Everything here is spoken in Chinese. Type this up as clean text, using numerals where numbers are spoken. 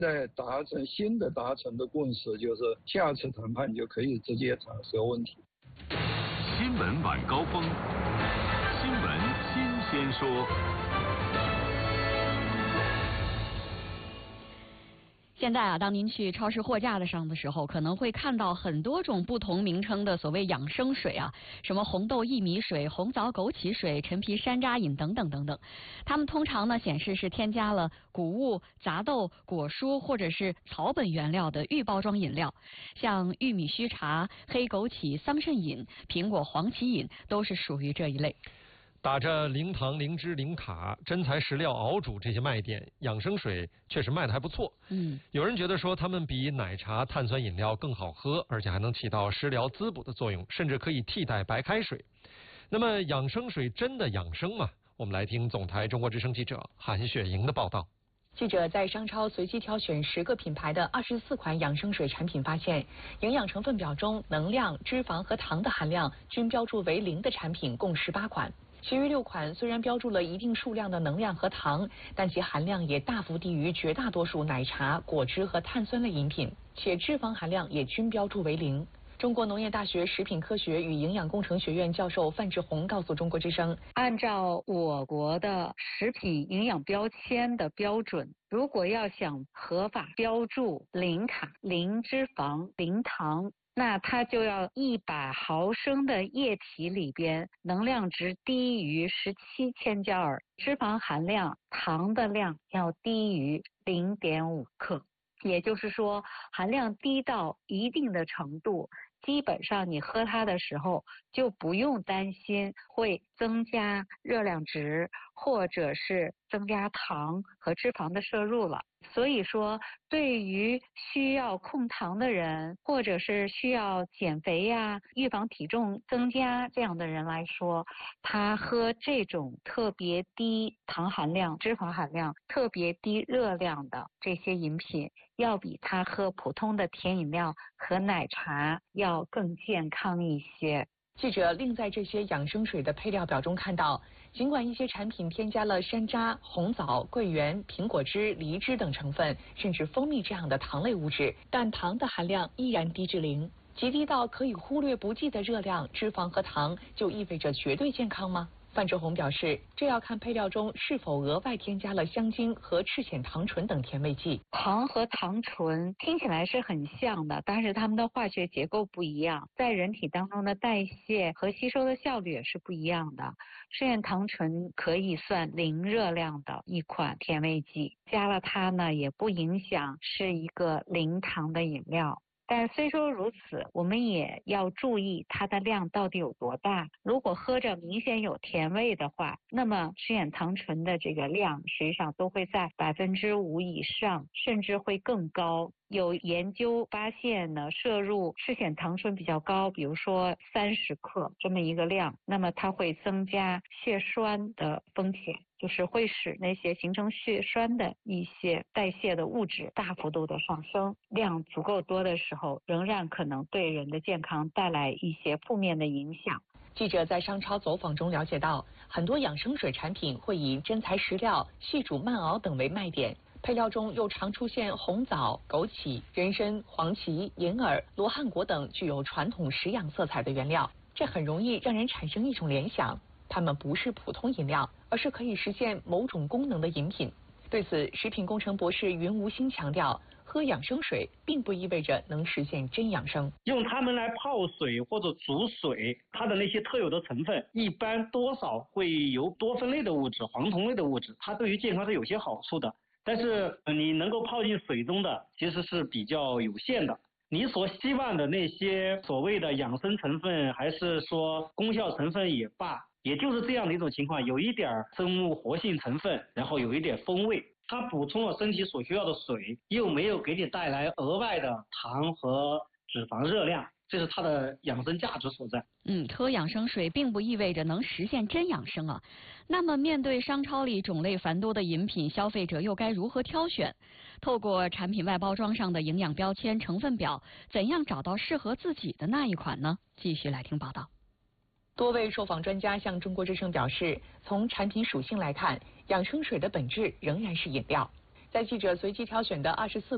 在达成的共识，就是下次谈判就可以直接谈这个问题。 新闻晚高峰，新闻新鲜说。 现在当您去超市货架上的时候，可能会看到很多种不同名称的所谓养生水什么红豆薏米水、红枣枸杞水、陈皮山楂饮等等等等。它们通常显示是添加了谷物、杂豆、果蔬或者是草本原料的预包装饮料，像玉米须茶、黑枸杞桑葚饮、苹果黄芪饮都是属于这一类。 打着零糖、零脂、零卡、真材实料熬煮这些卖点，养生水确实卖得还不错。有人觉得说他们比奶茶、碳酸饮料更好喝，而且还能起到食疗滋补的作用，甚至可以替代白开水。那么养生水真的养生吗？我们来听总台中国之声记者韩雪莹的报道。 记者在商超随机挑选10个品牌的24款养生水产品，发现营养成分表中能量、脂肪和糖的含量均标注为0的产品共18款。其余6款虽然标注了一定数量的能量和糖，但其含量也大幅低于绝大多数奶茶、果汁和碳酸类饮品，且脂肪含量也均标注为0。中国农业大学食品科学与营养工程学院教授范志红告诉中国之声， 按照我国的食品营养标签的标准，如果要想合法标注0卡、0脂肪、0糖，那它就要100毫升的液体里边能量值低于17千焦耳，脂肪含量、糖的量要低于0.5克。也就是说，含量低到一定的程度，基本上你喝它的时候就不用担心会增加热量值，或者是增加糖和脂肪的摄入了。所以说，对于需要控糖的人，或者是需要减肥预防体重增加这样的人来说，他喝这种特别低糖含量、脂肪含量、特别低热量的这些饮品，要比他喝普通的甜饮料和奶茶要更健康一些。 记者另在这些养生水的配料表中看到，尽管一些产品添加了山楂、红枣、桂圆、苹果汁、梨汁等成分，甚至蜂蜜这样的糖类物质，但糖的含量依然低至0，极低到可以忽略不计的热量、脂肪和糖，就意味着绝对健康吗？范志红表示，这要看配料中是否额外添加了香精和赤藓糖醇等甜味剂。 糖和糖醇听起来是很像的，但是它们的化学结构不一样，在人体当中的代谢和吸收的效率也是不一样的。赤藓糖醇可以算0热量的一款甜味剂，加了它呢也不影响是一个0糖的饮料。但虽说如此，我们也要注意它的量到底有多大。如果喝着明显有甜味的话，那么赤藓糖醇的这个量实际上都会在5%以上，甚至会更高。有研究发现呢，摄入赤藓糖醇比较高，比如说30克这么一个量，那么它会增加血栓的风险，就是会使那些形成血栓的一些代谢的物质大幅度的上升。量足够多的时候，仍然可能对人的健康带来一些负面的影响。 记者在商超走访中了解到，很多养生水产品会以真材实料、细煮慢熬等为卖点，配料中又常出现红枣、枸杞、人参、黄芪、银耳、罗汉果等具有传统食养色彩的原料，这很容易让人产生一种联想，它们不是普通饮料，而是可以实现某种功能的饮品。对此，食品工程博士云无心强调，喝养生水并不意味着能实现真养生。 用它们来泡水或者煮水，它的那些特有的成分一般多少会有多酚类的物质、黄酮类的物质，它对于健康是有些好处的。但是你能够泡进水中的其实是比较有限的。你所希望的那些所谓的养生成分，还是说功效成分也罢，也就是这样的一种情况，有一点生物活性成分，然后有一点风味，它补充了身体所需要的水，又没有给你带来额外的糖和脂肪热量，这是它的养生价值所在。 喝养生水并不意味着能实现真养生啊。那么面对商超里种类繁多的饮品，消费者又该如何挑选？透过产品外包装上的营养标签、成分表，怎样找到适合自己的那一款呢？继续来听报道。 多位受访专家向中国之声表示，从产品属性来看，养生水的本质仍然是饮料。在记者随机挑选的24